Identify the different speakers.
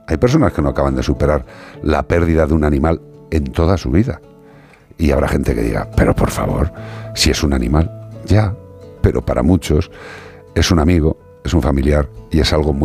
Speaker 1: Hay personas que no acaban de superar la pérdida de un animal en toda su vida. Y habrá gente que diga, pero por favor, si es un animal, ya. Pero para muchos es un amigo, es un familiar y es algo muy